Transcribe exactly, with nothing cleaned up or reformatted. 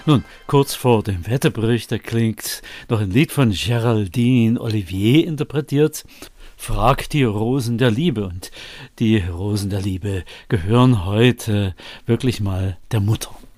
Nun, kurz vor dem Wetterbericht, da klingt noch ein Lied von Geraldine Olivier interpretiert. Frag die Rosen der Liebe. Und die Rosen der Liebe gehören heute wirklich mal der Mutter.